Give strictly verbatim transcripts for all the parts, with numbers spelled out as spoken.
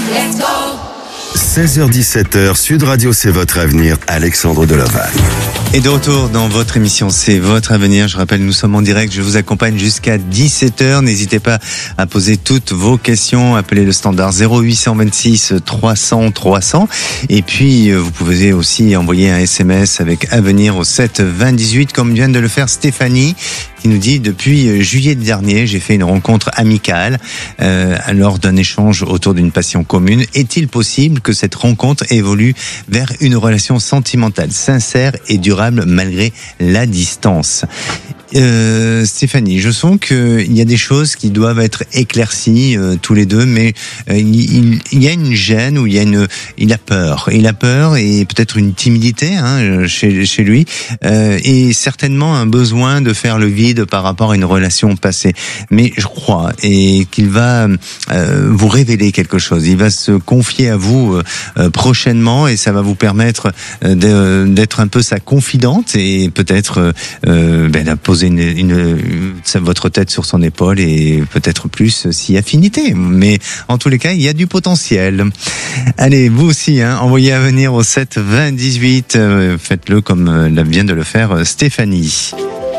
seize heures dix-sept heures, Sud Radio, c'est votre avenir, Alexandre Deloval. Et de retour dans votre émission, c'est votre avenir. Je rappelle, nous sommes en direct, je vous accompagne jusqu'à dix-sept heures. N'hésitez pas à poser toutes vos questions, appelez le standard zéro huit cent vingt-six trois cents trois cents. Et puis, vous pouvez aussi envoyer un S M S avec avenir au sept vingt dix-huit, comme vient de le faire Stéphanie, qui nous dit: depuis juillet dernier, j'ai fait une rencontre amicale euh, lors d'un échange autour d'une passion commune. Est-il possible que cette rencontre évolue vers une relation sentimentale, sincère et durable malgré la distance? Euh, Stéphanie, je sens qu'il y a des choses qui doivent être éclaircies euh, tous les deux, mais euh, il, il y a une gêne, ou il y a une, il a peur, il a peur et peut-être une timidité hein, chez chez lui, euh, et certainement un besoin de faire le vide par rapport à une relation passée. Mais je crois et qu'il va euh, vous révéler quelque chose. Il va se confier à vous euh, prochainement, et ça va vous permettre euh, de, d'être un peu sa confidente et peut-être euh, ben, de poser Une, une, une, votre tête sur son épaule et peut-être plus si affinité. Mais en tous les cas, il y a du potentiel. Allez, vous aussi, hein, envoyez à venir au sept vingt dix-huit. Euh, faites-le comme euh, vient de le faire Stéphanie.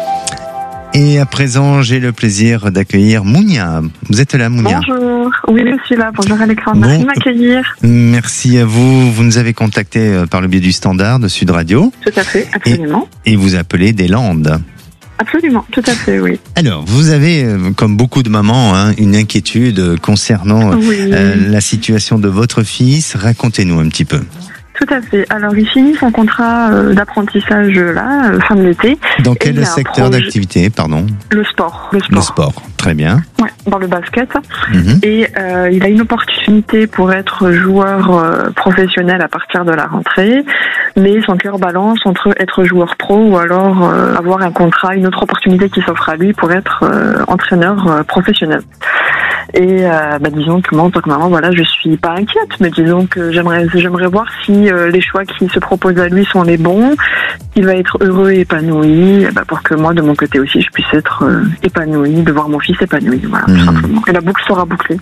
Et à présent, j'ai le plaisir d'accueillir Mounia. Vous êtes là, Mounia? Bonjour. Oui, je suis là. Bonjour Alexandre. Bon, merci de m'accueillir. Merci à vous. Vous nous avez contacté par le biais du standard de Sud Radio. Tout à fait, absolument. Et, et vous appelez des Landes. Absolument, tout à fait, oui. Alors, vous avez, comme beaucoup de mamans, hein, une inquiétude concernant oui. euh, la situation de votre fils. Racontez-nous un petit peu. Tout à fait. Alors, il finit son contrat euh, d'apprentissage là, euh, fin de l'été. Dans quel secteur projet... d'activité, pardon? Le sport. Le sport. Le sport, très bien. Ouais, dans le basket. Mm-hmm. Et euh, il a une opportunité pour être joueur euh, professionnel à partir de la rentrée, mais son cœur balance entre être joueur pro ou alors euh, avoir un contrat, une autre opportunité qui s'offre à lui pour être euh, entraîneur euh, professionnel. Et euh, bah, disons que moi, en tant que maman, voilà, je suis pas inquiète, mais disons que j'aimerais, j'aimerais voir si euh, les choix qui se proposent à lui sont les bons, qu'il va être heureux et épanoui, bah, pour que moi, de mon côté aussi, je puisse être euh, épanouie, de voir mon fils épanoui, voilà, mmh. tout simplement. Et la boucle sera bouclée.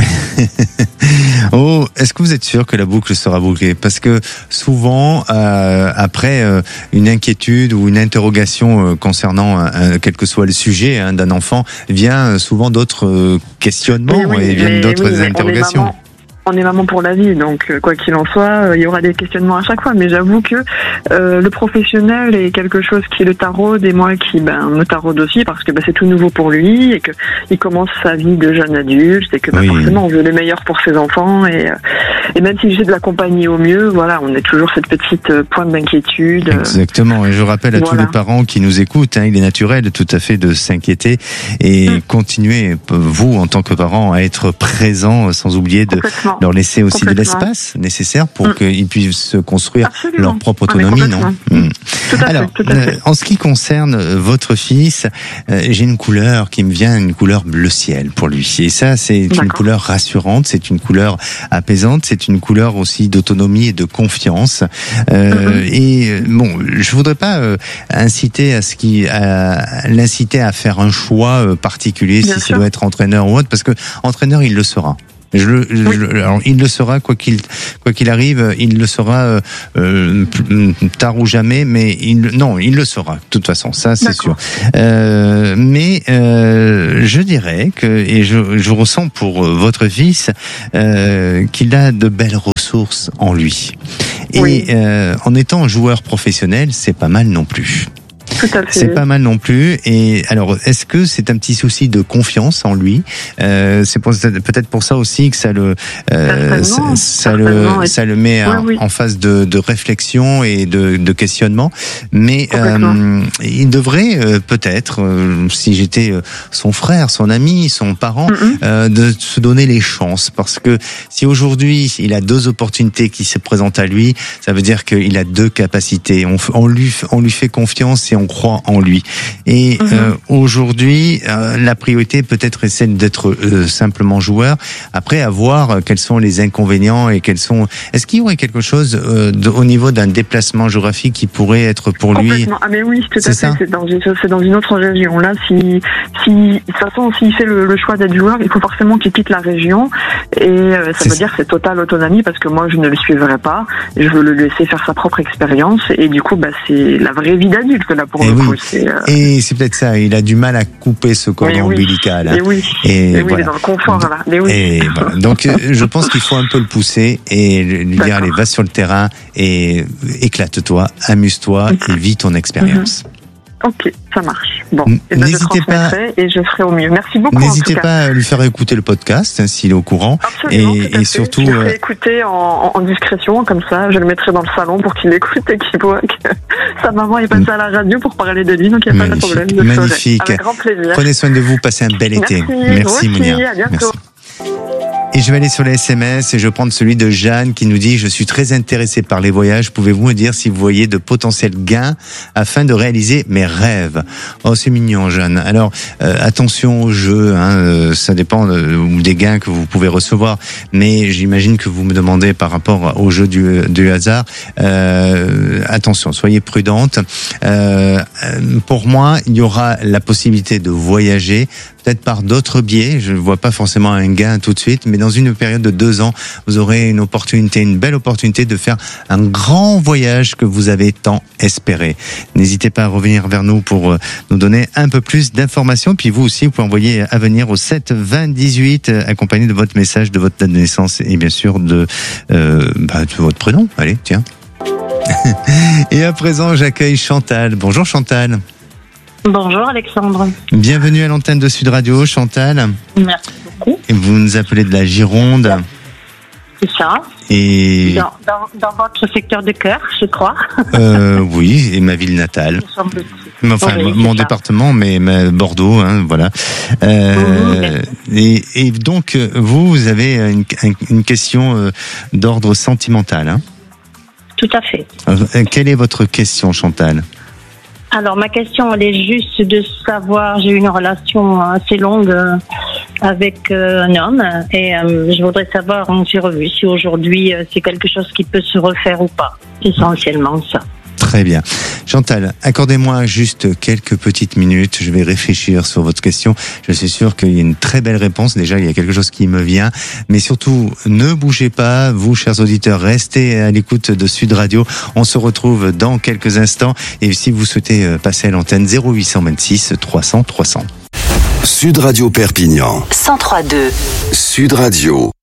Oh, est-ce que vous êtes sûr que la boucle sera bouclée? Parce que souvent, euh, après euh, une inquiétude ou une interrogation euh, concernant euh, quel que soit le sujet hein, d'un enfant, vient souvent d'autres euh, questionnements oui, oui, et viennent d'autres oui, interrogations. On est maman pour la vie, donc quoi qu'il en soit, il y aura des questionnements à chaque fois. Mais j'avoue que euh, le professionnel est quelque chose qui le taraude et moi qui ben, me taraude aussi parce que ben, c'est tout nouveau pour lui et qu'il commence sa vie de jeune adulte et que ben, oui. forcément on veut le meilleur pour ses enfants et, et même si j'essaie de l'accompagner au mieux, voilà, on a toujours cette petite pointe d'inquiétude. Exactement, et je rappelle à voilà. tous les parents qui nous écoutent, hein, il est naturel tout à fait de s'inquiéter et mmh. continuer, vous en tant que parents, à être présents sans oublier de leur laisser aussi de l'espace nécessaire pour mmh. qu'ils puissent se construire Absolument. leur propre autonomie, non mmh. Tout à Alors, fait, tout à fait. Euh, en ce qui concerne votre fils, euh, j'ai une couleur qui me vient, une couleur bleu ciel pour lui. Et ça, c'est D'accord. une couleur rassurante, c'est une couleur apaisante, c'est une couleur aussi d'autonomie et de confiance. Euh, mmh. Et bon, je voudrais pas euh, inciter à ce qui, à l'inciter à faire un choix particulier, Bien si sûr. ça doit être entraîneur ou autre, parce que entraîneur, il le sera. Je le, oui. je, alors, il le sera quoi qu'il quoi qu'il arrive, il le sera euh, tard ou jamais, mais il non, il le sera de toute façon, ça c'est D'accord. sûr. Euh, mais euh, je dirais que et je, je ressens pour votre fils euh, qu'il a de belles ressources en lui. Et oui. euh, en étant joueur professionnel, c'est pas mal non plus. Tout à fait. C'est pas mal non plus. Et alors, est-ce que c'est un petit souci de confiance en lui? euh, C'est pour, peut-être pour ça aussi que ça le, euh, ça, ça le, ça le met oui, en, oui. en phase de, de réflexion et de, de questionnement. Mais euh, il devrait euh, peut-être, euh, si j'étais son frère, son ami, son parent, mm-hmm. euh, de se donner les chances, parce que si aujourd'hui il a deux opportunités qui se présentent à lui, ça veut dire qu'il a deux capacités. On, on lui, on lui fait confiance et on croit en lui. Et Mm-hmm. euh, aujourd'hui, euh, la priorité peut-être est celle d'être euh, simplement joueur. Après, à voir euh, quels sont les inconvénients et quels sont. Est-ce qu'il y aurait quelque chose euh, de, au niveau d'un déplacement géographique qui pourrait être pour lui? Complètement. Ah mais oui, tout à C'est fait. ça C'est dans, c'est dans une autre région. Là, si, si, de toute façon, s'il fait le, le choix d'être joueur, il faut forcément qu'il quitte la région. Et euh, ça C'est veut ça. dire que c'est totale autonomie parce que moi, je ne le suivrai pas. Je veux le laisser faire sa propre expérience. Et du coup, bah, c'est la vraie vie d'adulte là pour Et le oui. coup. C'est, euh... Et c'est peut-être ça. Il a du mal à couper ce cordon mais oui. ombilical. Hein. Et oui. Et, Et oui, voilà. il est dans le confort là. Mais oui. Et voilà. Donc, euh, je pense qu'il faut un peu le pousser et lui dire, D'accord. allez, va sur le terrain et éclate-toi, amuse-toi et vis ton expérience. Ok, ça marche. Bon, N- et ben, je n'hésitez pas- transmettrai et je ferai au mieux. Merci beaucoup. N'hésitez en tout cas. pas à lui faire écouter le podcast, hein, s'il est au courant. Absolument, et, tout à et fait. surtout, je le ferai euh, écouter en, en, en discrétion, comme ça, je le mettrai dans le salon pour qu'il écoute et qu'il voit que sa maman est passée à la radio pour parler de lui, donc il n'y a pas de Magnifique, problème. Je le ferai. magnifique. Avec grand plaisir. prenez soin de vous, passez un bel été. Merci, vous aussi, Mounia. à bientôt. Merci. Et je vais aller sur les S M S et je vais prendre celui de Jeanne qui nous dit « Je suis très intéressée par les voyages. Pouvez-vous me dire si vous voyez de potentiels gains afin de réaliser mes rêves ?» Oh, c'est mignon, Jeanne. Alors, euh, attention au jeu. Hein, euh, ça dépend euh, des gains que vous pouvez recevoir. Mais j'imagine que vous me demandez par rapport au jeu du, du hasard. Euh, attention, soyez prudente. Euh, pour moi, il y aura la possibilité de voyager peut-être par d'autres biais. Je ne vois pas forcément un gain tout de suite, mais dans une période de deux ans, vous aurez une opportunité, une belle opportunité de faire un grand voyage que vous avez tant espéré. N'hésitez pas à revenir vers nous pour nous donner un peu plus d'informations. Puis vous aussi, vous pouvez envoyer à venir au sept vingt dix-huit, accompagné de votre message, de votre date de naissance et bien sûr de, euh, bah, de votre prénom. Allez, tiens. Et à présent, j'accueille Chantal. Bonjour Chantal. Bonjour Alexandre. Bienvenue à l'antenne de Sud Radio, Chantal. Merci beaucoup. Et vous nous appelez de la Gironde. C'est ça. Et Dans, dans, dans votre secteur de cœur, je crois. euh, oui, et ma ville natale. Nous sommes petits. Enfin, Oui, mon c'est ça. département, mais ma- Bordeaux, hein, voilà. Euh, et, et donc, vous, vous avez une, une question euh, d'ordre sentimental. Hein. Tout à fait. Euh, Quelle est votre question, Chantal? Alors, ma question, elle est juste de savoir, j'ai eu une relation assez longue euh, avec euh, un homme et euh, je voudrais savoir, on s'est revu, si aujourd'hui euh, c'est quelque chose qui peut se refaire ou pas. Essentiellement ça. Très bien. Chantal, accordez-moi juste quelques petites minutes. Je vais réfléchir sur votre question. Je suis sûr qu'il y a une très belle réponse. Déjà, il y a quelque chose qui me vient. Mais surtout, ne bougez pas. Vous, chers auditeurs, restez à l'écoute de Sud Radio. On se retrouve dans quelques instants. Et si vous souhaitez passer à l'antenne, zéro huit cent vingt-six trois cents trois cents. Sud Radio Perpignan. cent trois virgule deux. Sud Radio.